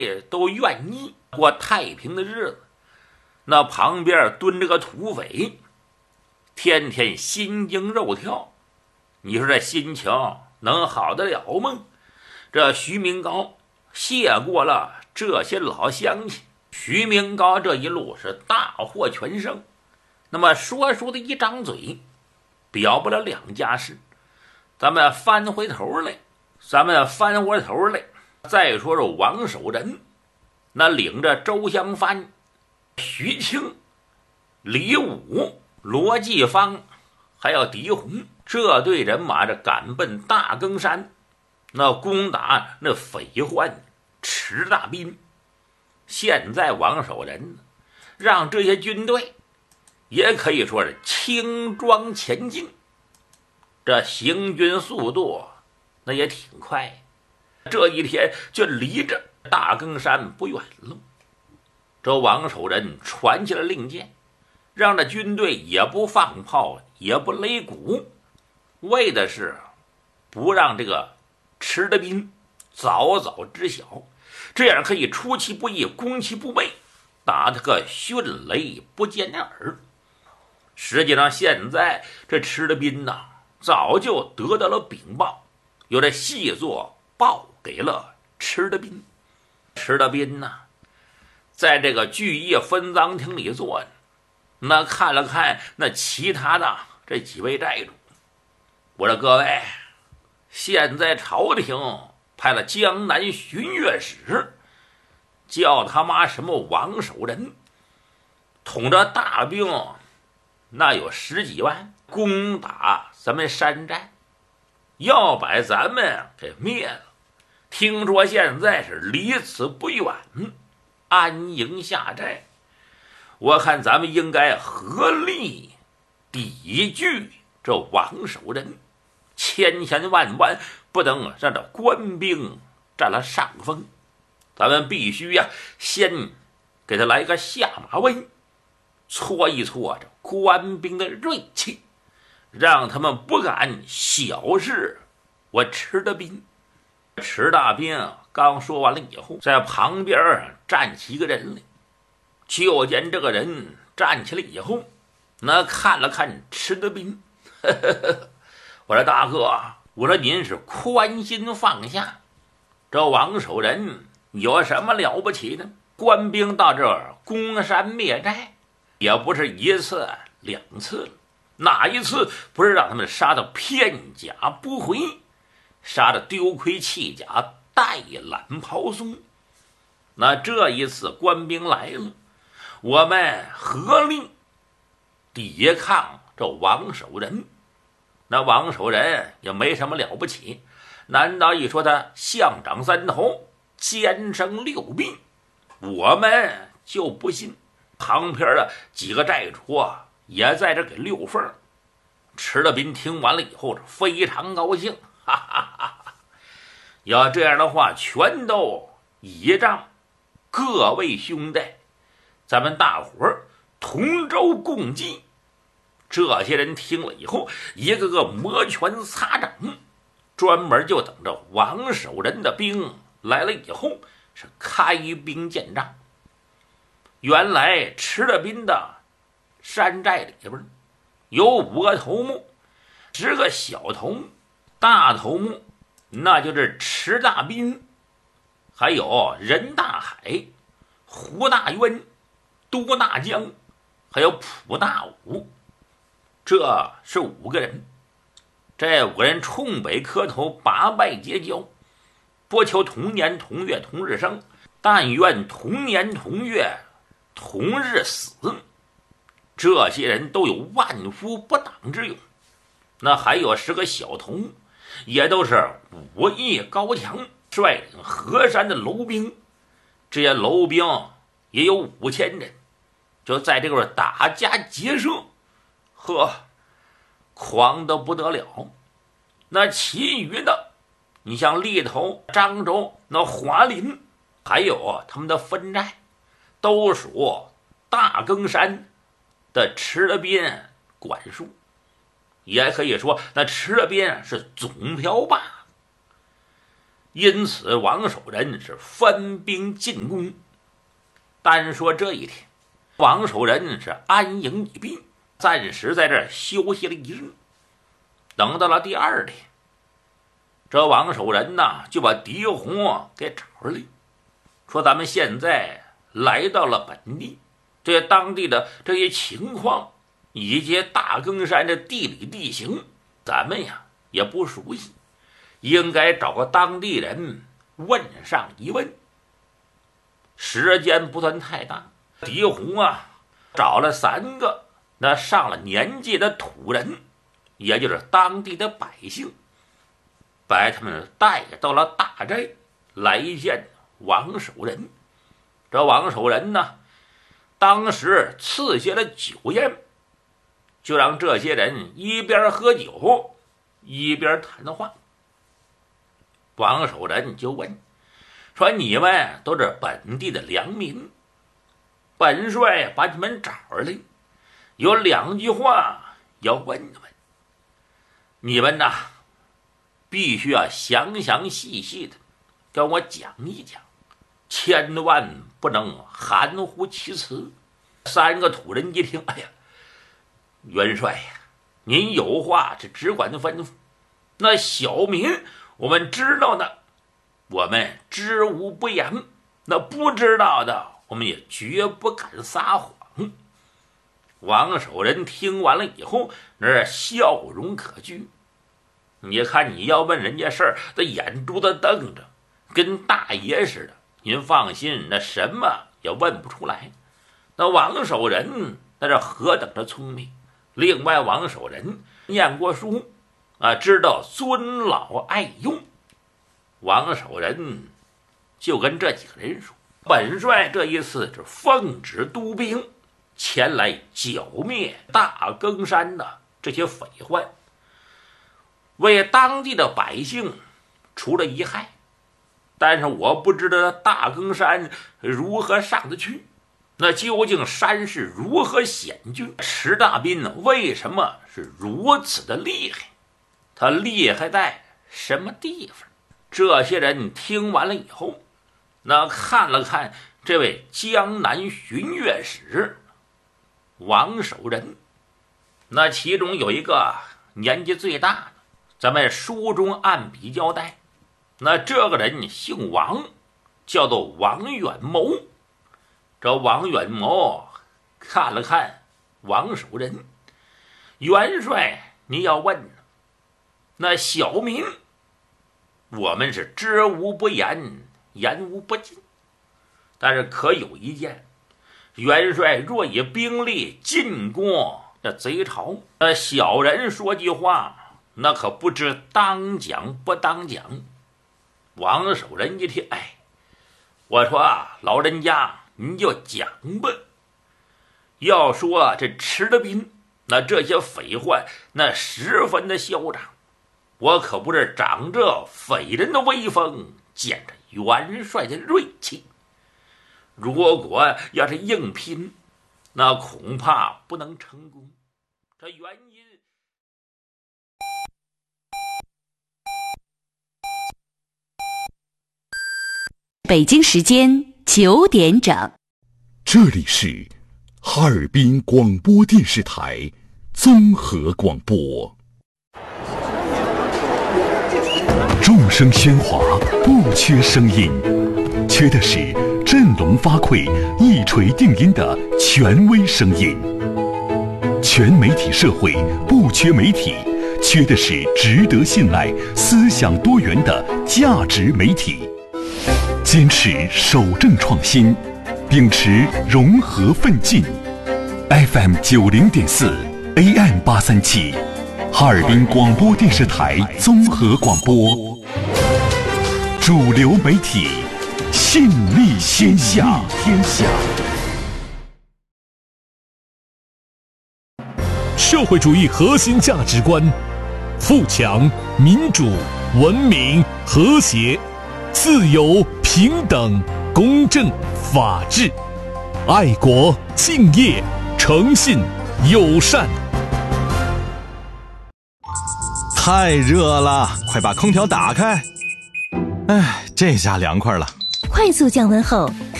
都愿意过太平的日子。那旁边蹲着个土匪，天天心惊肉跳，你说这心情能好得了吗？这徐明高谢过了这些老乡亲，徐明高这一路是大获全胜。那么说书的一张嘴，表不了两家事。咱们翻回头来，再说说王守仁，那领着周香帆、徐庆、李武、罗继芳还有狄洪这队人马这赶奔大更山，那攻打那匪患池大斌。现在王守仁让这些军队也可以说是轻装前进，这行军速度那也挺快，这一天就离着大更山不远了。这王守仁传起了令箭，让这军队也不放炮也不擂鼓，为的是不让这个池德斌早早知晓，这样可以出其不意攻其不备，打他个迅雷不见耳。实际上现在这池德斌呐，早就得到了禀报，有这细作报给了池德斌。池德斌呐，在这个聚义分赃厅里坐着，那看了看那其他的这几位寨主，我说各位，现在朝廷派了江南巡阅使，叫他妈什么王守仁，统着大兵那有10几万，攻打咱们山寨，要把咱们给灭了。听说现在是离此不远，安营下寨，我看咱们应该合力抵拒这王守仁，千千万万不能让这官兵占了上风，咱们必须先给他来个下马威，搓一搓这官兵的锐气，让他们不敢小视我池德斌。池大斌刚说完了以后，在旁边站起一个人来，就见这个人站起来以后，那看了看池德斌，我说大哥，我说您是宽心放下，这王守仁有什么了不起的？官兵到这儿攻山灭寨，也不是1次2次了，哪一次不是让他们杀得片甲不回，杀得丢盔弃甲，带揽袍松？那这一次官兵来了，我们合力抵抗这王守仁。那王守仁也没什么了不起，难道一说他象长3头，奸生6臂，我们就不信？旁边的几个寨主也在这给溜缝。池德斌听完了以后是非常高兴，哈哈哈哈！要这样的话，全都倚仗各位兄弟，咱们大伙儿同舟共济。这些人听了以后，一个个摩拳擦掌，专门就等着王守仁的兵来了以后是开兵建仗。原来池德斌的山寨里边有5个头目，10个小头目，大头目那就是池大斌，还有任大海、胡大渊、都大江，还有蒲大武，这是5个人。这5个人冲北磕头，拔拜结交，不求同年同月同日生，但愿同年同月同日死。这些人都有万夫不挡之勇。那还有10个小头目，也都是武艺高强，率领河山的楼兵。这些楼兵也有5000人，就在这块打家劫舍，狂得不得了。那其余的，你像利头、漳州、那华林，还有他们的分寨，都属大更山的池德斌管束。也可以说那池德斌是总瓢把。 因此王守仁是分兵进攻。单说这一天，王守仁是安营已毕，暂时在这儿休息了一日。等到了第二天，这王守仁呐就把狄洪给找出来，说咱们现在来到了本地，这当地的这些情况以及大更山的地理地形，咱们呀也不熟悉，应该找个当地人问上一问。时间不算太大，狄洪啊找了3个那上了年纪的土人，也就是当地的百姓，把他们带到了大寨来见王守仁。这王守仁呢当时赐下了酒宴，就让这些人一边喝酒一边谈话。王守仁就问说，你们都是本地的良民，本帅把你们找来，有2句话要问问你们呐，必须要详详细细的跟我讲一讲，千万不能含糊其辞。3个土人一听，哎呀，元帅呀，您有话是只管吩咐，那小民我们知道的我们知无不言，那不知道的我们也绝不敢撒谎。王守仁听完了以后，那笑容可掬。你看你要问人家事儿，那眼珠子瞪着，跟大爷似的。您放心，那什么也问不出来。那王守仁那是何等的聪明。另外王守仁念过书啊，知道尊老爱幼。王守仁就跟这几个人说，本帅这一次是奉旨督兵前来剿灭大更山的这些匪患，为当地的百姓除了一害。但是我不知道大更山如何上得去，那究竟山势如何险峻，石大斌为什么是如此的厉害，他厉害在什么地方？这些人听完了以后，那看了看这位江南巡阅使王守仁，那其中有一个年纪最大的，咱们书中按笔交代，那这个人姓王，叫做王远谋。这王远谋看了看王守仁，元帅你要问那小民，我们是知无不言，言无不尽，但是可有一件，元帅若以兵力进攻这贼巢，那小人说句话，那可不知当讲不当讲。王守仁一听，哎，我说老人家您就讲吧。要说这吃了兵，那这些匪患那十分的嚣张，我可不是长这匪人的威风，见着元帅的锐气。如果要是硬拼，那恐怕不能成功。这原因北京时间9点整， 这里是哈尔滨广播电视台综合广播。众声喧哗，不缺声音，缺的是振聋发聩、一锤定音的权威声音。全媒体社会不缺媒体，缺的是值得信赖、思想多元的价值媒体。坚持守正创新，秉持融合奋进。FM 90.4 AM 837，哈尔滨广播电视台综合广播，主流媒体，信力天下。 社会主义核心价值观：富强、民主、文明、和谐、自由、平等、公正、法治、爱国、敬业、诚信、友善。 太热了，快把空调打开。 哎，这下凉快了。 快速降温后，